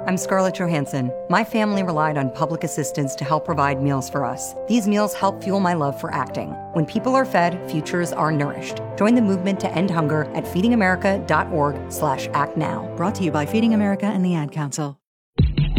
I'm Scarlett Johansson. My family relied on public assistance to help provide meals for us. These meals help fuel my love for acting. When people are fed, futures are nourished. Join the movement to end hunger at feedingamerica.org/actnow. Brought to you by Feeding America and the Ad Council.